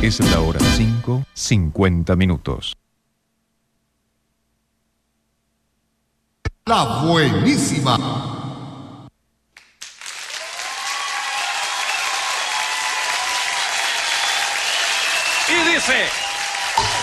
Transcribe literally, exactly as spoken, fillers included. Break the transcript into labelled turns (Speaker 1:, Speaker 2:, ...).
Speaker 1: Es la hora cinco, cincuenta minutos.
Speaker 2: La buenísima.
Speaker 3: Y dice...